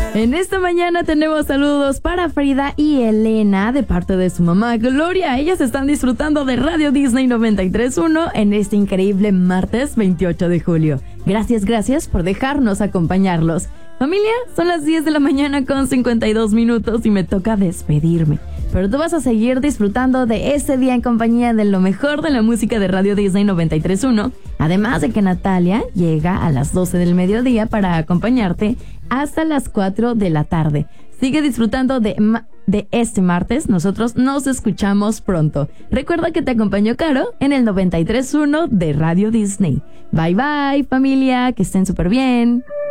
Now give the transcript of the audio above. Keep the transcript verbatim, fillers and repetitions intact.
En esta mañana tenemos saludos para Frida y Elena de parte de su mamá Gloria. Ellas están disfrutando de Radio Disney noventa y tres punto uno en este increíble martes veintiocho de julio. Gracias, gracias por dejarnos acompañarlos. Familia, son las diez de la mañana con cincuenta y dos minutos y me toca despedirme. Pero tú vas a seguir disfrutando de este día en compañía de lo mejor de la música de Radio Disney noventa y tres punto uno. Además de que Natalia llega a las doce del mediodía para acompañarte hasta las cuatro de la tarde. Sigue disfrutando de, de este martes. Nosotros nos escuchamos pronto. Recuerda que te acompañó Caro en el noventa y tres punto uno de Radio Disney. Bye bye, familia. Que estén súper bien.